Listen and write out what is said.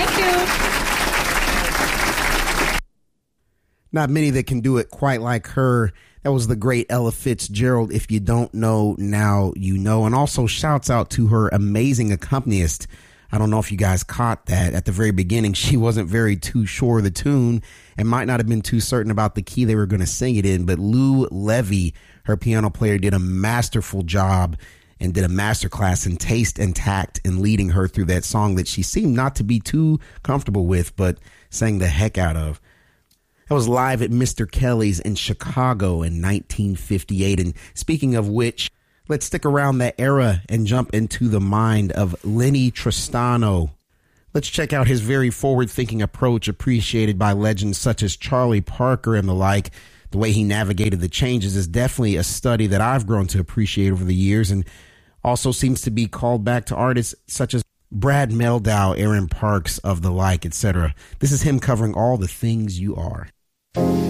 Thank you. Not many that can do it quite like her. That was the great Ella Fitzgerald. If you don't know, now you know. And also shouts out to her amazing accompanist. I don't know if you guys caught that. At the very beginning, she wasn't very too sure of the tune and might not have been too certain about the key they were going to sing it in. But Lou Levy, her piano player, did a masterful job and did a masterclass in taste and tact in leading her through that song that she seemed not to be too comfortable with, but sang the heck out of. That was live at Mr. Kelly's in Chicago in 1958. And speaking of which, let's stick around that era and jump into the mind of Lenny Tristano. Let's check out his very forward-thinking approach, appreciated by legends such as Charlie Parker and the like. The way he navigated the changes is definitely a study that I've grown to appreciate over the years, and also seems to be called back to artists such as Brad Mehldau, Aaron Parks, of the like, etc. This is him covering All the Things You Are.